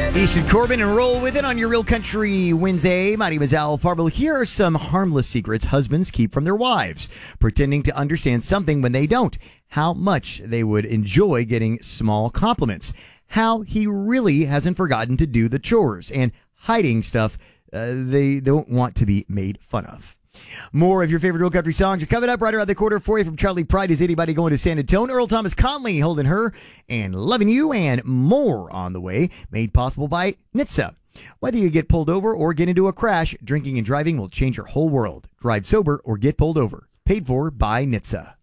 Easton Corbin and roll with it on your Real Country Wednesday. My name is Al Farble. Here are some harmless secrets husbands keep from their wives. Pretending to understand something when they don't. How much they would enjoy getting small compliments. How he really hasn't forgotten to do the chores. And hiding stuff they don't want to be made fun of. More of your favorite Real Country songs are coming up right around the corner for you. From Charlie Pride, Is Anybody Going to San Antonio? Earl Thomas Conley, Holding Her, and Loving You, and more on the way. Made possible by NHTSA. Whether you get pulled over or get into a crash, drinking and driving will change your whole world. Drive sober or get pulled over. Paid for by NHTSA.